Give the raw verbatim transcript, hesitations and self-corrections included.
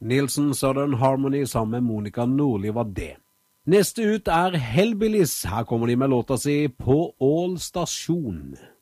Nilsen Southern Harmony sammen med Monica Nordli var det. Neste ut er Hellbillies. Her kommer de med låta si På Ål Stasjon.